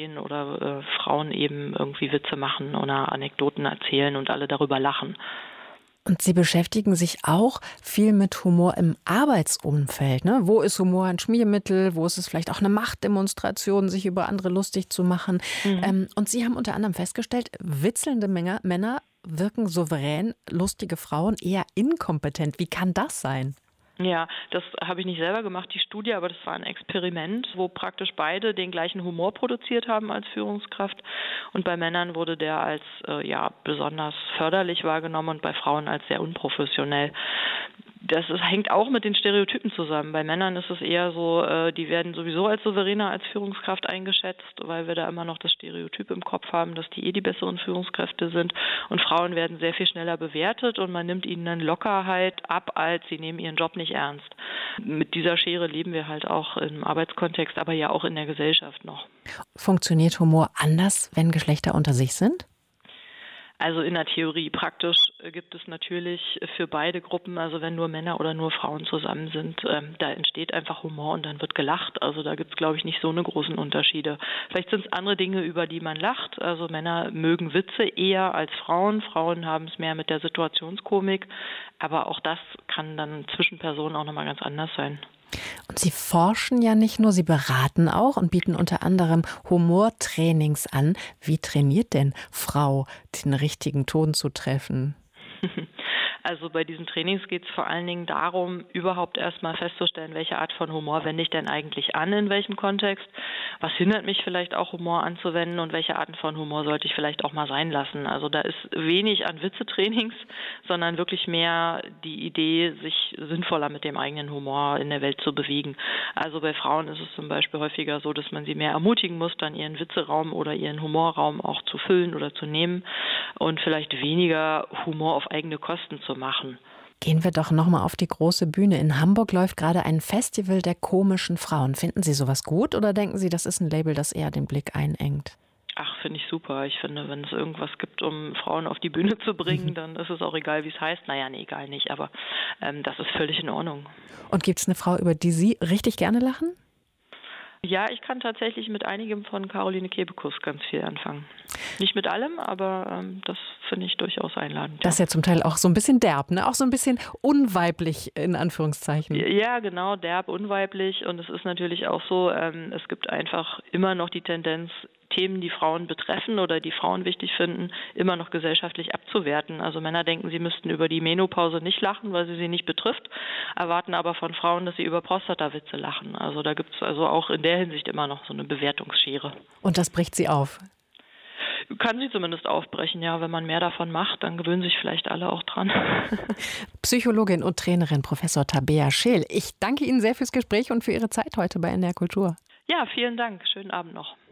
stehen oder Frauen eben irgendwie Witze machen oder Anekdoten erzählen und alle darüber lachen. Und Sie beschäftigen sich auch viel mit Humor im Arbeitsumfeld, ne? Wo ist Humor ein Schmiermittel? Wo ist es vielleicht auch eine Machtdemonstration, sich über andere lustig zu machen? Mhm. Und Sie haben unter anderem festgestellt, witzelnde Männer wirken souverän, lustige Frauen eher inkompetent. Wie kann das sein? Ja, das habe ich nicht selber gemacht, die Studie, aber das war ein Experiment, wo praktisch beide den gleichen Humor produziert haben als Führungskraft. Und bei Männern wurde der als besonders förderlich wahrgenommen und bei Frauen als sehr unprofessionell. Hängt auch mit den Stereotypen zusammen. Bei Männern ist es eher so, die werden sowieso als souveräner als Führungskraft eingeschätzt, weil wir da immer noch das Stereotyp im Kopf haben, dass die die besseren Führungskräfte sind. Und Frauen werden sehr viel schneller bewertet und man nimmt ihnen dann Lockerheit ab, als sie nehmen ihren Job nicht ernst. Mit dieser Schere leben wir halt auch im Arbeitskontext, aber ja auch in der Gesellschaft noch. Funktioniert Humor anders, wenn Geschlechter unter sich sind? Also in der Theorie. Praktisch gibt es natürlich für beide Gruppen, also wenn nur Männer oder nur Frauen zusammen sind, da entsteht einfach Humor und dann wird gelacht. Also da gibt es, glaube ich, nicht so eine großen Unterschiede. Vielleicht sind es andere Dinge, über die man lacht. Also Männer mögen Witze eher als Frauen. Frauen haben es mehr mit der Situationskomik. Aber auch das kann dann zwischen Personen auch nochmal ganz anders sein. Und Sie forschen ja nicht nur, Sie beraten auch und bieten unter anderem Humortrainings an. Wie trainiert denn Frau, den richtigen Ton zu treffen? Also bei diesen Trainings geht es vor allen Dingen darum, überhaupt erstmal festzustellen, welche Art von Humor wende ich denn eigentlich an, in welchem Kontext. Was hindert mich vielleicht auch, Humor anzuwenden und welche Arten von Humor sollte ich vielleicht auch mal sein lassen. Also da ist wenig an Witzetrainings, sondern wirklich mehr die Idee, sich sinnvoller mit dem eigenen Humor in der Welt zu bewegen. Also bei Frauen ist es zum Beispiel häufiger so, dass man sie mehr ermutigen muss, dann ihren Witzeraum oder ihren Humorraum auch zu füllen oder zu nehmen und vielleicht weniger Humor auf eigene Kosten zu machen. Gehen wir doch nochmal auf die große Bühne. In Hamburg läuft gerade ein Festival der komischen Frauen. Finden Sie sowas gut oder denken Sie, das ist ein Label, das eher den Blick einengt? Ach, finde ich super. Ich finde, wenn es irgendwas gibt, um Frauen auf die Bühne zu bringen, dann ist es auch egal, wie es heißt. Naja, nee, egal nicht, aber das ist völlig in Ordnung. Und gibt es eine Frau, über die Sie richtig gerne lachen? Ja, ich kann tatsächlich mit einigem von Caroline Kebekus ganz viel anfangen. Nicht mit allem, aber das finde ich durchaus einladend. Das ist ja zum Teil auch so ein bisschen derb, ne? Auch so ein bisschen unweiblich in Anführungszeichen. Ja, genau, derb, unweiblich. Und es ist natürlich auch so, es gibt einfach immer noch die Tendenz, Themen, die Frauen betreffen oder die Frauen wichtig finden, immer noch gesellschaftlich abzuwerten. Also Männer denken, sie müssten über die Menopause nicht lachen, weil sie nicht betrifft, erwarten aber von Frauen, dass sie über Prostatawitze lachen. Also da gibt es also auch in der Hinsicht immer noch so eine Bewertungsschere. Und das bricht sie auf? Kann sie zumindest aufbrechen, ja. Wenn man mehr davon macht, dann gewöhnen sich vielleicht alle auch dran. Psychologin und Trainerin Professor Tabea Scheel. Ich danke Ihnen sehr fürs Gespräch und für Ihre Zeit heute bei NDR Kultur. Ja, vielen Dank. Schönen Abend noch.